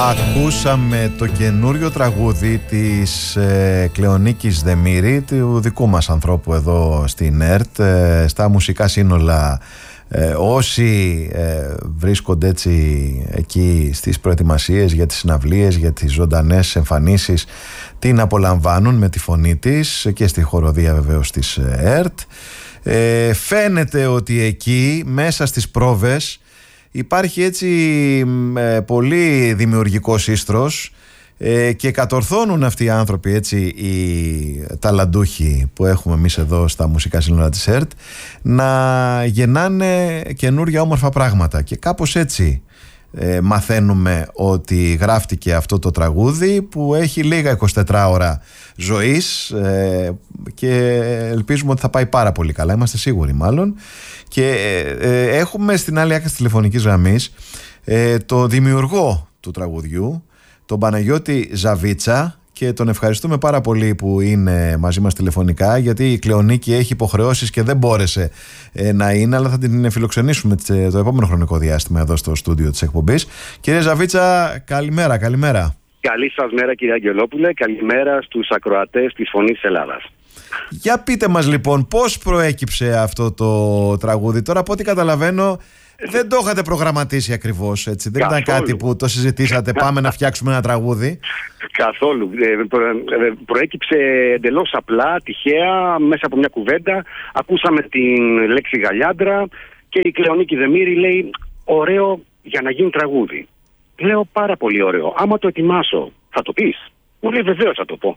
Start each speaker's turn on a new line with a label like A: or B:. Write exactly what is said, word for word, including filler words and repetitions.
A: Ακούσαμε το καινούριο τραγούδι της ε, Κλεονίκης Δεμήρη, του δικού μας ανθρώπου εδώ στην ΕΡΤ, ε, στα μουσικά σύνολα. Ε, όσοι ε, βρίσκονται έτσι εκεί στις προετοιμασίες για τις συναυλίες, για τις ζωντανές εμφανίσεις, την απολαμβάνουν με τη φωνή της και στη χοροδία βεβαίως της ΕΡΤ. Ε, φαίνεται ότι εκεί μέσα στις πρόβες υπάρχει έτσι ε, πολύ δημιουργικός ίστρος ε, και κατορθώνουν αυτοί οι άνθρωποι, έτσι, οι ταλαντούχοι που έχουμε εμείς εδώ στα μουσικά σύνορα της ΕΡΤ, να γεννάνε καινούργια όμορφα πράγματα, και κάπως έτσι ε, μαθαίνουμε ότι γράφτηκε αυτό το τραγούδι που έχει λίγα εικοσιτέσσερις ώρα ζωής ε, και ελπίζουμε ότι θα πάει πάρα πολύ καλά, είμαστε σίγουροι μάλλον. Και ε, ε, έχουμε στην άλλη άκρη της τηλεφωνικής γραμμής ε, το δημιουργό του τραγουδιού, τον Παναγιώτη Ζαβίτσα, και τον ευχαριστούμε πάρα πολύ που είναι μαζί μας τηλεφωνικά, γιατί η Κλεονίκη έχει υποχρεώσεις και δεν μπόρεσε ε, να είναι, αλλά θα την φιλοξενήσουμε το επόμενο χρονικό διάστημα εδώ στο στούντιο της εκπομπής. Κύριε Ζαβίτσα, καλημέρα, καλημέρα.
B: Καλή σας μέρα, κύριε Αγγελόπουλε. Καλημέρα στους ακροατές της Φωνής της Ελλάδας.
A: Για πείτε μας λοιπόν πώς προέκυψε αυτό το τραγούδι. Τώρα από ό,τι καταλαβαίνω δεν το είχατε προγραμματίσει ακριβώς, έτσι. Δεν Καθόλου. Ήταν κάτι που το συζητήσατε, πάμε να φτιάξουμε ένα τραγούδι.
B: Καθόλου. Προέκυψε εντελώς απλά, τυχαία, μέσα από μια κουβέντα. Ακούσαμε την λέξη Γαλιάντρα και η Κλεονίκη Δεμήρη λέει ωραίο για να γίνει τραγούδι. Λέω πάρα πολύ ωραίο. Άμα το ετοιμάσω, θα το πεις? Μου λέει βεβαίως θα το πω.